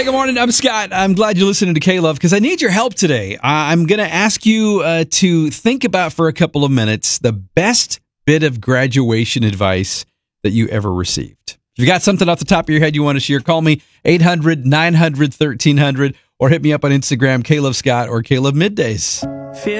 Hey, good morning. I'm Scott. I'm glad you're listening to K-Love because I need your help today. I'm going to ask you to think about for a couple of minutes the best bit of graduation advice that you ever received. If you got something off the top of your head you want to share, call me 800-900-1300 or hit me up on Instagram, K-Love Scott or K-Love Middays.